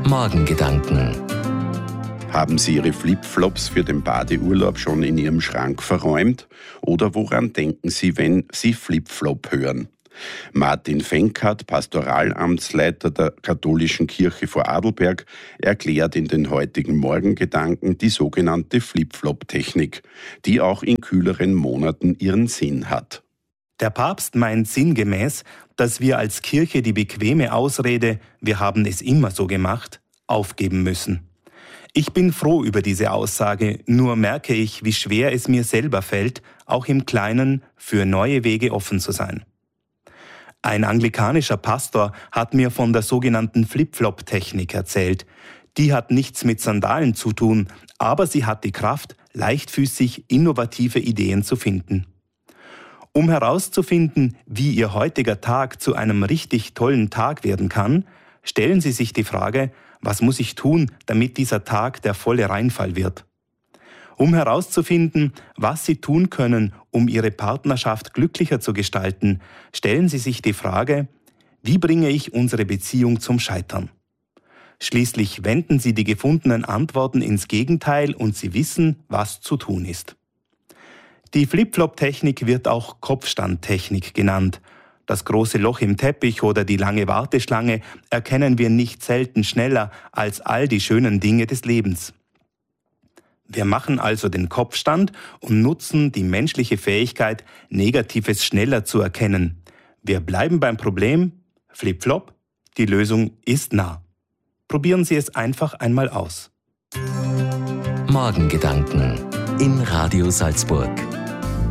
Morgengedanken. Haben Sie Ihre Flipflops für den Badeurlaub schon in Ihrem Schrank verräumt? Oder woran denken Sie, wenn Sie Flipflop hören? Martin Fenkert, Pastoralamtsleiter der Katholischen Kirche Vorarlberg, erklärt in den heutigen Morgengedanken die sogenannte Flipflop-Technik, die auch in kühleren Monaten ihren Sinn hat. Der Papst meint sinngemäß, dass wir als Kirche die bequeme Ausrede „wir haben es immer so gemacht" aufgeben müssen. Ich bin froh über diese Aussage, nur merke ich, wie schwer es mir selber fällt, auch im Kleinen für neue Wege offen zu sein. Ein anglikanischer Pastor hat mir von der sogenannten Flip-Flop-Technik erzählt. Die hat nichts mit Sandalen zu tun, aber sie hat die Kraft, leichtfüßig innovative Ideen zu finden. Um herauszufinden, wie Ihr heutiger Tag zu einem richtig tollen Tag werden kann, stellen Sie sich die Frage: Was muss ich tun, damit dieser Tag der volle Reinfall wird? Um herauszufinden, was Sie tun können, um Ihre Partnerschaft glücklicher zu gestalten, stellen Sie sich die Frage: Wie bringe ich unsere Beziehung zum Scheitern? Schließlich wenden Sie die gefundenen Antworten ins Gegenteil und Sie wissen, was zu tun ist. Die Flip-Flop-Technik wird auch Kopfstandtechnik genannt. Das große Loch im Teppich oder die lange Warteschlange erkennen wir nicht selten schneller als all die schönen Dinge des Lebens. Wir machen also den Kopfstand und nutzen die menschliche Fähigkeit, Negatives schneller zu erkennen. Wir bleiben beim Problem, Flip-Flop, die Lösung ist nah. Probieren Sie es einfach einmal aus. Morgengedanken in Radio Salzburg.